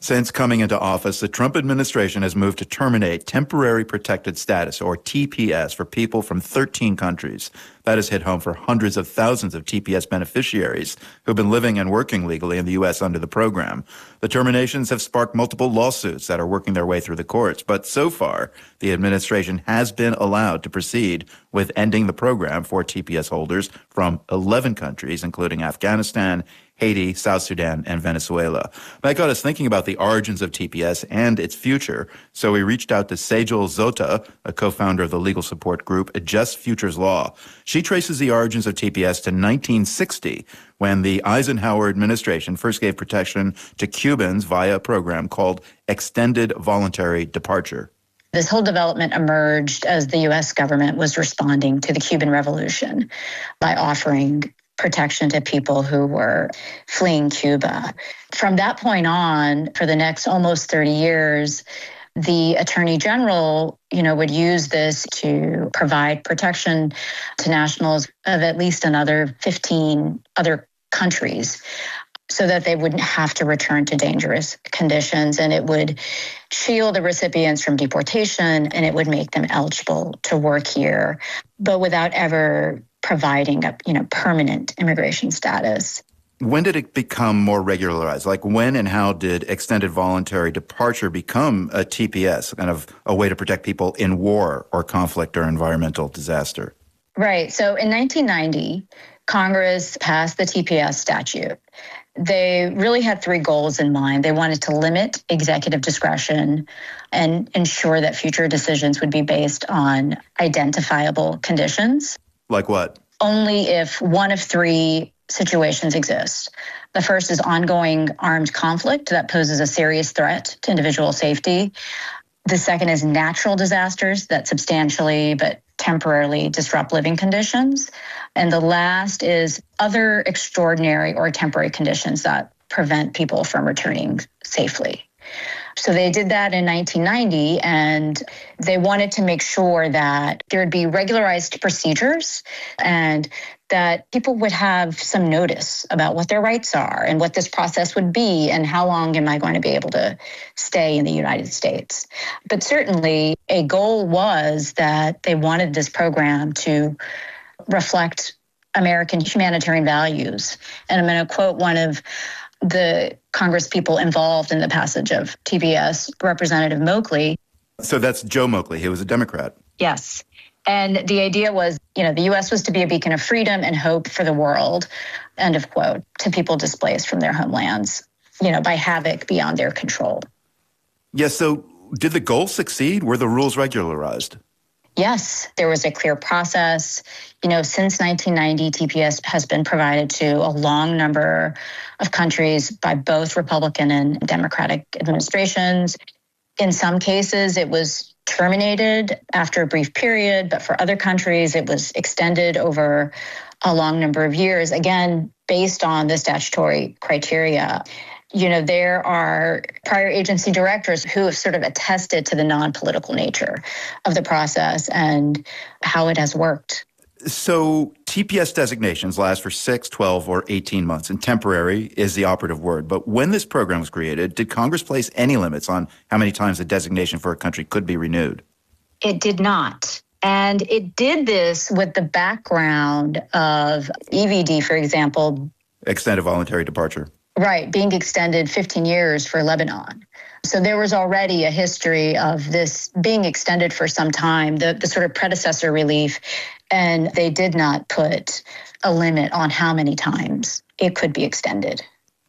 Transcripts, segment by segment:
Since coming into office, the Trump administration has moved to terminate temporary protected status, or TPS, for people from 13 countries. That has hit home for hundreds of thousands of TPS beneficiaries who've been living and working legally in the U.S. under the program. The terminations have sparked multiple lawsuits that are working their way through the courts. But so far, the administration has been allowed to proceed with ending the program for TPS holders from 11 countries, including Afghanistan, Haiti, South Sudan, and Venezuela. That got us thinking about the origins of TPS and its future. So we reached out to Sejal Zota, a co-founder of the legal support group Just Futures Law. She traces the origins of TPS to 1960, when the Eisenhower administration first gave protection to Cubans via a program called Extended Voluntary Departure. This whole development emerged as the U.S. government was responding to the Cuban Revolution by offering protection to people who were fleeing Cuba. From that point on, for the next almost 30 years, the Attorney General, would use this to provide protection to nationals of at least another 15 other countries so that they wouldn't have to return to dangerous conditions. And it would shield the recipients from deportation, and it would make them eligible to work here, but without ever providing a permanent immigration status. When did it become more regularized? Like when and how did extended voluntary departure become a TPS, kind of a way to protect people in war or conflict or environmental disaster? Right. So in 1990, Congress passed the TPS statute. They really had three goals in mind. They wanted to limit executive discretion and ensure that future decisions would be based on identifiable conditions. Like what? Only if one of three situations exist. The first is ongoing armed conflict that poses a serious threat to individual safety. The second is natural disasters that substantially but temporarily disrupt living conditions. And the last is other extraordinary or temporary conditions that prevent people from returning safely. So they did that in 1990, and they wanted to make sure that there would be regularized procedures and that people would have some notice about what their rights are and what this process would be and how long am I going to be able to stay in the United States. But certainly a goal was that they wanted this program to reflect American humanitarian values. And I'm going to quote one of the Congress people involved in the passage of TPS, Representative Moakley. So that's Joe Moakley. He was a Democrat. Yes. And the idea was, the U.S. was to be a beacon of freedom and hope for the world, end of quote, to people displaced from their homelands, by havoc beyond their control. Yes. So did the goal succeed? Were the rules regularized? Yes, there was a clear process. Since 1990, TPS has been provided to a long number of countries by both Republican and Democratic administrations. In some cases, it was terminated after a brief period, but for other countries, it was extended over a long number of years, again, based on the statutory criteria. There are prior agency directors who have sort of attested to the non-political nature of the process and how it has worked. So TPS designations last for 6, 12, or 18 months, and temporary is the operative word. But when this program was created, did Congress place any limits on how many times a designation for a country could be renewed? It did not. And it did this with the background of EVD, for example. Extended voluntary departure. Right, being extended 15 years for Lebanon. So there was already a history of this being extended for some time, the sort of predecessor relief, and they did not put a limit on how many times it could be extended.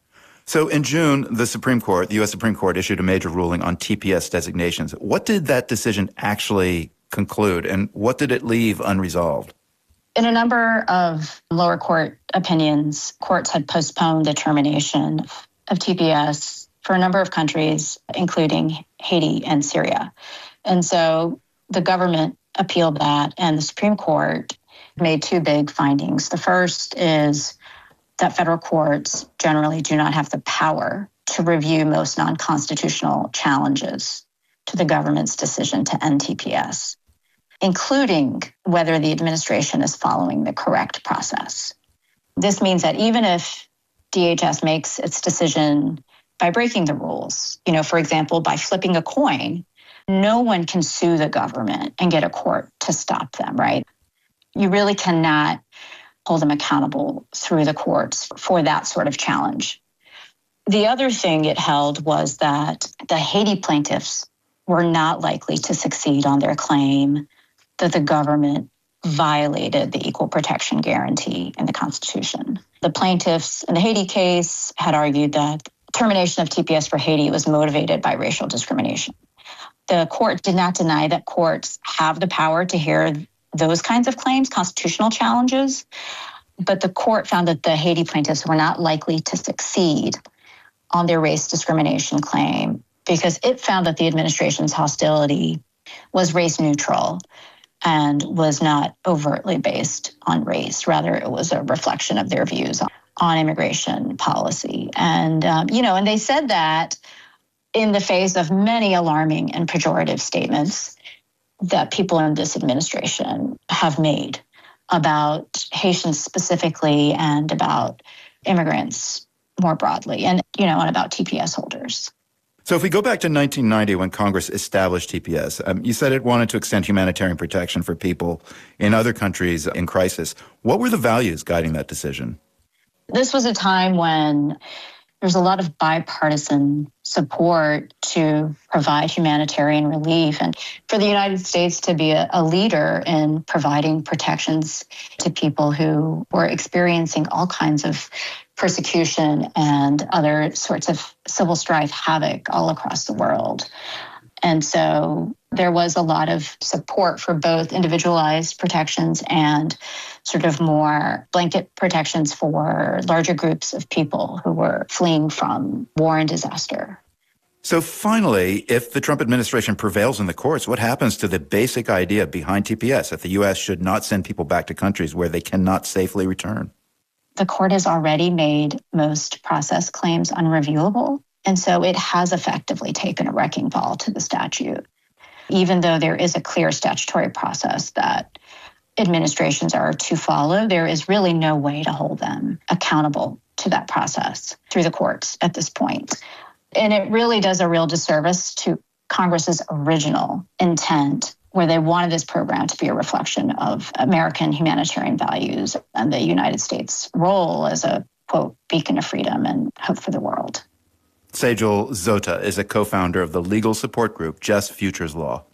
So in June, the U.S. Supreme Court issued a major ruling on TPS designations. What did that decision actually conclude, and what did it leave unresolved? In a number of lower court opinions, courts had postponed the termination of TPS for a number of countries, including Haiti and Syria. And so the government appealed that, and the Supreme Court made two big findings. The first is that federal courts generally do not have the power to review most non-constitutional challenges to the government's decision to end TPS, including whether the administration is following the correct process. This means that even if DHS makes its decision by breaking the rules. For example, by flipping a coin, no one can sue the government and get a court to stop them, right? You really cannot hold them accountable through the courts for that sort of challenge. The other thing it held was that the Haiti plaintiffs were not likely to succeed on their claim that the government violated the equal protection guarantee in the Constitution. The plaintiffs in the Haiti case had argued that termination of TPS for Haiti was motivated by racial discrimination. The court did not deny that courts have the power to hear those kinds of claims, constitutional challenges, but the court found that the Haiti plaintiffs were not likely to succeed on their race discrimination claim because it found that the administration's hostility was race neutral and was not overtly based on race. Rather, it was a reflection of their views on immigration policy. And they said that in the face of many alarming and pejorative statements that people in this administration have made about Haitians specifically and about immigrants more broadly, and about TPS holders. So if we go back to 1990 when Congress established TPS, you said it wanted to extend humanitarian protection for people in other countries in crisis. What were the values guiding that decision? This was a time when there's a lot of bipartisan support to provide humanitarian relief and for the United States to be a leader in providing protections to people who were experiencing all kinds of persecution and other sorts of civil strife havoc all across the world. And so there was a lot of support for both individualized protections and sort of more blanket protections for larger groups of people who were fleeing from war and disaster. So finally, if the Trump administration prevails in the courts, what happens to the basic idea behind TPS that the U.S. should not send people back to countries where they cannot safely return? The court has already made most process claims unreviewable, and so it has effectively taken a wrecking ball to the statute. Even though there is a clear statutory process that administrations are to follow, there is really no way to hold them accountable to that process through the courts at this point. And it really does a real disservice to Congress's original intent, where they wanted this program to be a reflection of American humanitarian values and the United States' role as a, quote, beacon of freedom and hope for the world. Sejal Zota is a co-founder of the legal support group Just Futures Law.